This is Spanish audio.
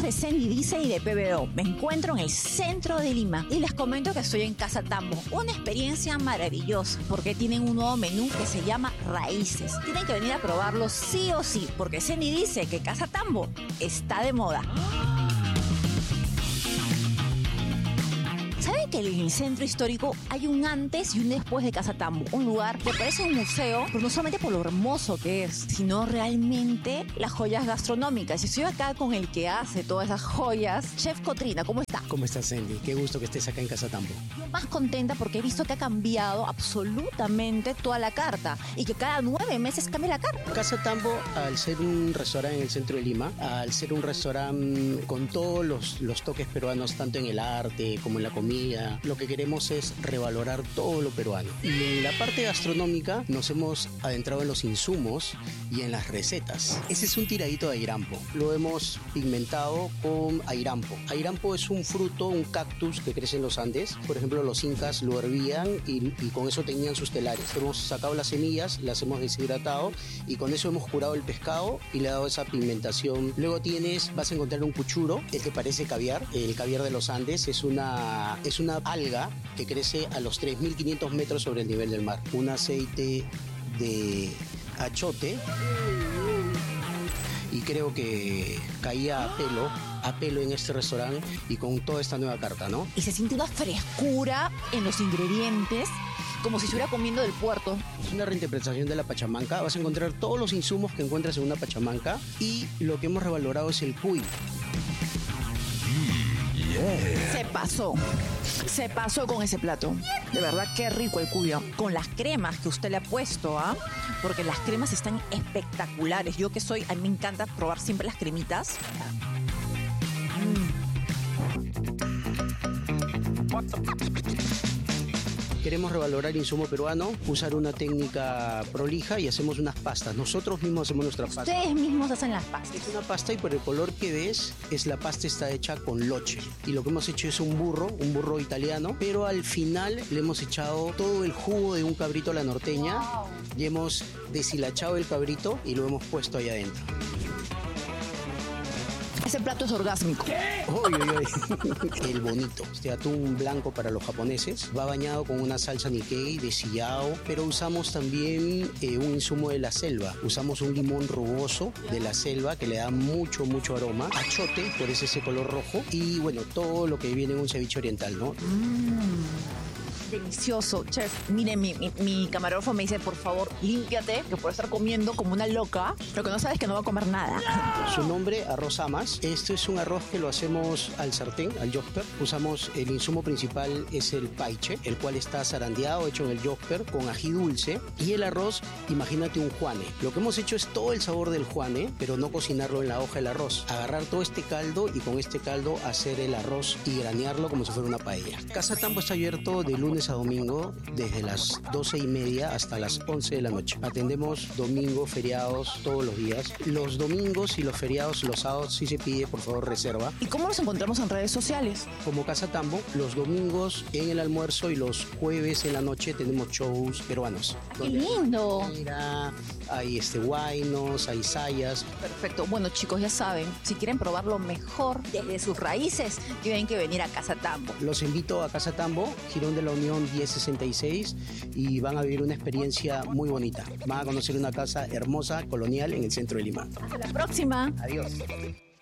de Sandy Dice y de PBO. Me encuentro en el centro de Lima y les comento que estoy en Casa Tambo. Una experiencia maravillosa porque tienen un nuevo menú que se llama Raíces. Tienen que venir a probarlo sí o sí porque Sandy dice que Casa Tambo está de moda. ¿Saben que en el centro histórico hay un antes y un después de Casa Tambo? Un lugar que parece un museo, pero no solamente por lo hermoso que es, sino realmente las joyas gastronómicas. Y estoy acá con el que hace todas esas joyas, Chef Cotrina. ¿Cómo está? ¿Cómo estás, Sandy? Qué gusto que estés acá en Casa Tambo. Yo más contenta porque he visto que ha cambiado absolutamente toda la carta y que cada 9 meses cambia la carta. Casa Tambo, al ser un restaurante en el centro de Lima, al ser un restaurante con todos los toques peruanos, tanto en el arte como en la comida, lo que queremos es revalorar todo lo peruano. Y en la parte gastronómica nos hemos adentrado en los insumos y en las recetas. Ese es un tiradito de airampo. Lo hemos pigmentado con airampo. Airampo es un fruto, un cactus que crece en los Andes. Por ejemplo, los incas lo hervían y con eso tenían sus telares. Hemos sacado las semillas, las hemos deshidratado y con eso hemos curado el pescado y le he dado esa pigmentación. Luego vas a encontrar un cuchuro, el que parece caviar. El caviar de los Andes es una alga que crece a los 3.500 metros sobre el nivel del mar. Un aceite de achote y creo que caía a pelo en este restaurante y con toda esta nueva carta, ¿no? Y se siente una frescura en los ingredientes, como si estuviera comiendo del puerto. Es una reinterpretación de la pachamanca. Vas a encontrar todos los insumos que encuentras en una pachamanca y lo que hemos revalorado es el cuy. Se pasó con ese plato. De verdad, qué rico el cuyo. Con las cremas que usted le ha puesto, ¿ah? Porque las cremas están espectaculares. Yo que soy, a mí me encanta probar siempre las cremitas. Queremos revalorar insumo peruano, usar una técnica prolija y hacemos unas pastas. Nosotros mismos hacemos nuestra pasta. Ustedes mismos hacen las pastas. Es una pasta y por el color que ves, la pasta está hecha con loche. Y lo que hemos hecho es un burro italiano, pero al final le hemos echado todo el jugo de un cabrito a la norteña y hemos deshilachado el cabrito y lo hemos puesto ahí adentro. Ese plato es orgásmico. El bonito, este atún blanco para los japoneses, va bañado con una salsa Nikkei de sillao, pero usamos también un insumo de la selva. Usamos un limón rugoso de la selva que le da mucho aroma. Achote, por ese color rojo. Y bueno, todo lo que viene en un ceviche oriental, ¿no? Delicioso, chef. Mire, mi camarógrafo me dice, por favor, límpiate, que puedo estar comiendo como una loca. Lo que no sabes es que no va a comer nada. Su nombre, arroz amas. Este es un arroz que lo hacemos al sartén, al yosper. Usamos, el insumo principal es el paiche, el cual está zarandeado, hecho en el yosper, con ají dulce. Y el arroz, imagínate un juane. Lo que hemos hecho es todo el sabor del juane, pero no cocinarlo en la hoja del arroz. Agarrar todo este caldo y con este caldo hacer el arroz y granearlo como si fuera una paella. Casa Tambo está abierto de lunes a domingo desde las 12:30 hasta las 11 de la noche. Atendemos domingo, feriados, todos los días. Los domingos y los feriados, los sábados, sí se pide, por favor, reserva. ¿Y cómo nos encontramos en redes sociales? Como Casa Tambo, los domingos en el almuerzo y los jueves en la noche tenemos shows peruanos. ¡Qué lindo! Mira, hay guainos, hay sayas. Perfecto. Bueno, chicos, ya saben, si quieren probarlo mejor desde sus raíces, tienen que venir a Casa Tambo. Los invito a Casa Tambo, Girón de la Unión 1066, y van a vivir una experiencia muy bonita. Van a conocer una casa hermosa, colonial, en el centro de Lima. Hasta la próxima. Adiós.